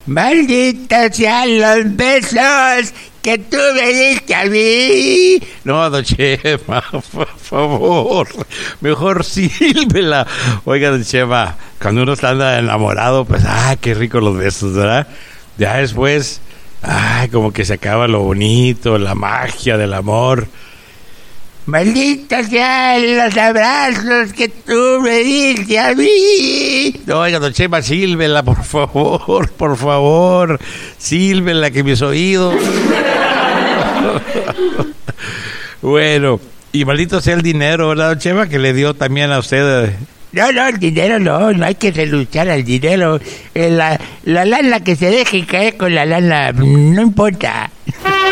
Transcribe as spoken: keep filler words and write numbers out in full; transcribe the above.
Malditos sean los besos que tú me diste a mí. No, don Chema, por favor, mejor sílvela. Oiga, don Chema, cuando uno está anda enamorado, pues, ah, qué rico los besos, ¿verdad? Ya después, ay, como que se acaba lo bonito, la magia del amor. Malditos sean los abrazos que tú me diste a mí. Oiga, don Chema, sílvela, por favor, por favor. Sílvela, que mis oídos. Bueno, y maldito sea el dinero, ¿verdad, don Chema? Que le dio también a usted. No, no, el dinero no, no hay que renunciar al dinero. La, la lana que se deje caer con la lana, no importa.